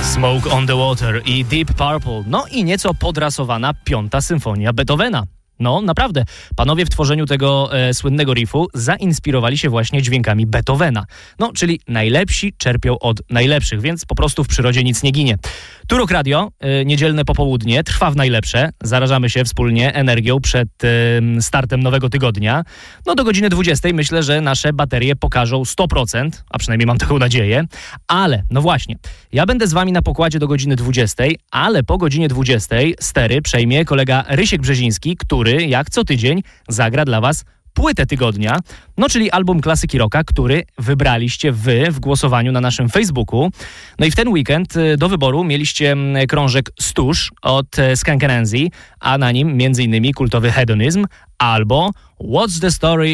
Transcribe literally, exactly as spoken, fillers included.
Smoke on the Water i Deep Purple. No i nieco podrasowana piąta symfonia Beethovena. No, naprawdę. Panowie w tworzeniu tego e, słynnego riffu zainspirowali się właśnie dźwiękami Beethovena. No, czyli najlepsi czerpią od najlepszych, więc po prostu w przyrodzie nic nie ginie. Turok Radio, e, niedzielne popołudnie, trwa w najlepsze. Zarażamy się wspólnie energią przed e, startem nowego tygodnia. No, do godziny dwudziestej myślę, że nasze baterie pokażą sto procent, a przynajmniej mam taką nadzieję. Ale, no właśnie, ja będę z wami na pokładzie do godziny dwudziestej, ale po godzinie dwudziestej stery przejmie kolega Rysiek Brzeziński, który jak co tydzień zagra dla was płytę tygodnia, no czyli album klasyki rocka, który wybraliście wy w głosowaniu na naszym Facebooku. No i w ten weekend do wyboru mieliście krążek Stooż od Skank and Nancy, a na nim między innymi kultowy Hedonism albo What's the Story